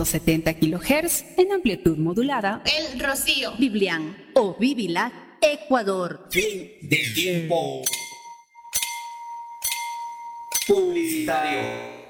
870 kHz en amplitud modulada. El Rocío, Biblián o Bibilac, Ecuador. Fin del tiempo publicitario.